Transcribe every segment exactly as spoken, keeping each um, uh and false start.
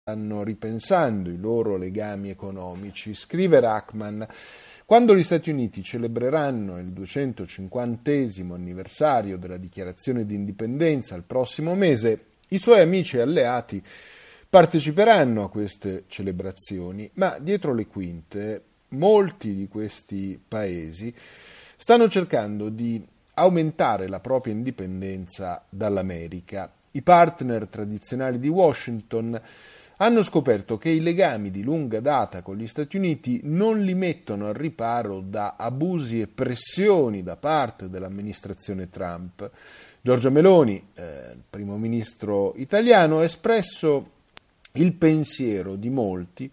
stanno ripensando i loro legami economici. Scrive Rahman: quando gli Stati Uniti celebreranno il duecentocinquantesimo anniversario della dichiarazione di indipendenza il prossimo mese, i suoi amici e alleati parteciperanno a queste celebrazioni, ma dietro le quinte molti di questi paesi stanno cercando di aumentare la propria indipendenza dall'America. I partner tradizionali di Washington hanno scoperto che i legami di lunga data con gli Stati Uniti non li mettono al riparo da abusi e pressioni da parte dell'amministrazione Trump. Giorgia Meloni, eh, primo ministro italiano, ha espresso il pensiero di molti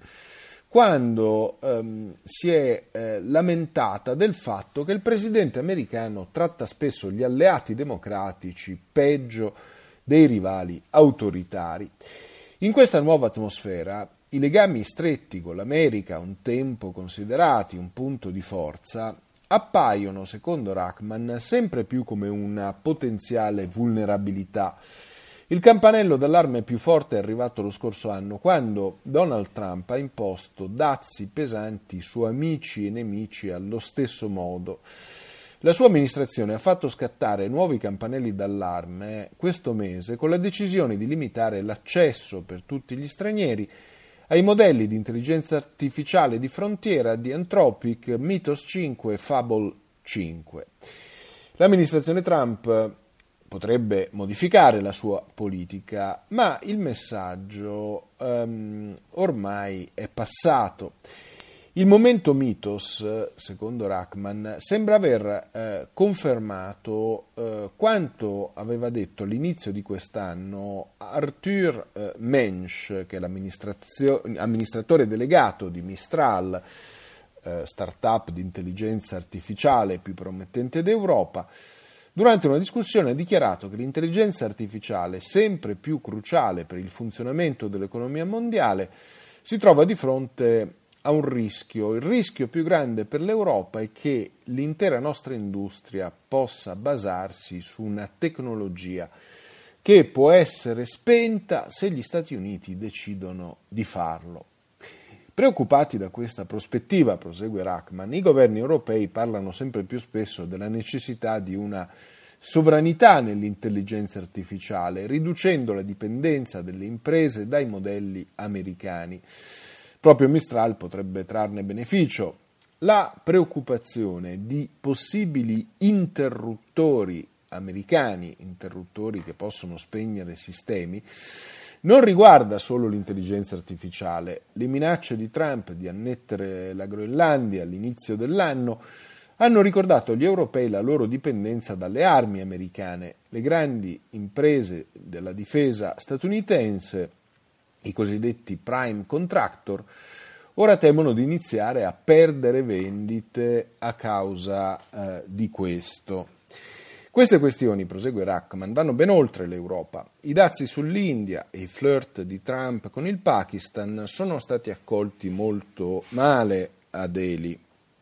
quando ehm, si è eh, lamentata del fatto che il presidente americano tratta spesso gli alleati democratici peggio dei rivali autoritari. In questa nuova atmosfera, i legami stretti con l'America, un tempo considerati un punto di forza, appaiono, secondo Rahman, sempre più come una potenziale vulnerabilità. Il campanello d'allarme più forte è arrivato lo scorso anno, quando Donald Trump ha imposto dazi pesanti su amici e nemici allo stesso modo. La sua amministrazione ha fatto scattare nuovi campanelli d'allarme questo mese con la decisione di limitare l'accesso per tutti gli stranieri ai modelli di intelligenza artificiale di frontiera di Anthropic, Mythos cinque e Fable cinque. L'amministrazione Trump potrebbe modificare la sua politica, ma il messaggio um, ormai è passato. Il momento Mythos, secondo Rahman, sembra aver eh, confermato eh, quanto aveva detto all'inizio di quest'anno Arthur eh, Mensch, che è l'amministratore delegato di Mistral, eh, startup di intelligenza artificiale più promettente d'Europa. Durante una discussione ha dichiarato che l'intelligenza artificiale, sempre più cruciale per il funzionamento dell'economia mondiale, si trova di fronte a un rischio. Il rischio più grande per l'Europa è che l'intera nostra industria possa basarsi su una tecnologia che può essere spenta se gli Stati Uniti decidono di farlo. Preoccupati da questa prospettiva, prosegue Rahman, i governi europei parlano sempre più spesso della necessità di una sovranità nell'intelligenza artificiale, riducendo la dipendenza delle imprese dai modelli americani. Proprio Mistral potrebbe trarne beneficio. La preoccupazione di possibili interruttori americani, interruttori che possono spegnere sistemi, non riguarda solo l'intelligenza artificiale. Le minacce di Trump di annettere la Groenlandia all'inizio dell'anno hanno ricordato agli europei la loro dipendenza dalle armi americane. Le grandi imprese della difesa statunitense, i cosiddetti prime contractor, ora temono di iniziare a perdere vendite a causa eh, di questo. Queste questioni, prosegue Rahman, vanno ben oltre l'Europa. I dazi sull'India e i flirt di Trump con il Pakistan sono stati accolti molto male a Delhi.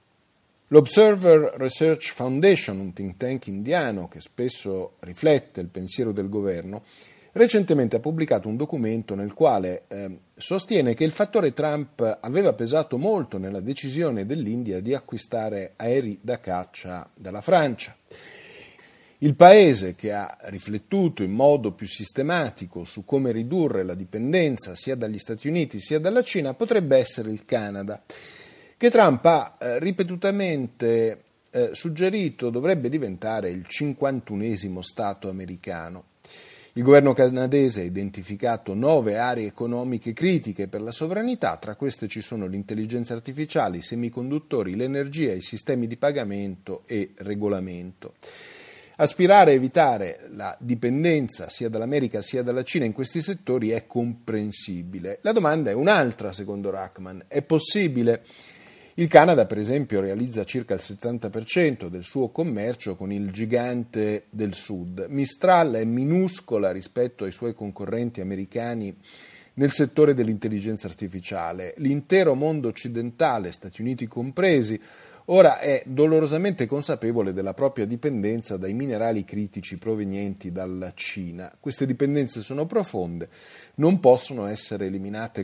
L'Observer Research Foundation, un think tank indiano che spesso riflette il pensiero del governo, recentemente ha pubblicato un documento nel quale eh, sostiene che il fattore Trump aveva pesato molto nella decisione dell'India di acquistare aerei da caccia dalla Francia. Il paese che ha riflettuto in modo più sistematico su come ridurre la dipendenza sia dagli Stati Uniti sia dalla Cina potrebbe essere il Canada, che Trump ha eh, ripetutamente eh, suggerito dovrebbe diventare il cinquantunesimo Stato americano. Il governo canadese ha identificato nove aree economiche critiche per la sovranità, tra queste ci sono l'intelligenza artificiale, i semiconduttori, l'energia, i sistemi di pagamento e regolamento. Aspirare a evitare la dipendenza sia dall'America sia dalla Cina in questi settori è comprensibile. La domanda è un'altra, secondo Rahman. È possibile? Il Canada, per esempio, realizza circa il settanta per cento del suo commercio con il gigante del Sud. Mistral è minuscola rispetto ai suoi concorrenti americani nel settore dell'intelligenza artificiale. L'intero mondo occidentale, Stati Uniti compresi, ora è dolorosamente consapevole della propria dipendenza dai minerali critici provenienti dalla Cina. Queste dipendenze sono profonde, non possono essere eliminate